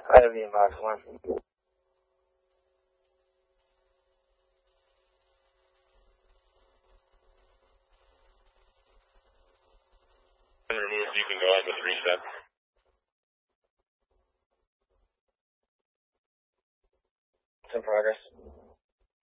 I have the inbox one. Remove, you can go ahead with reset. It's in progress.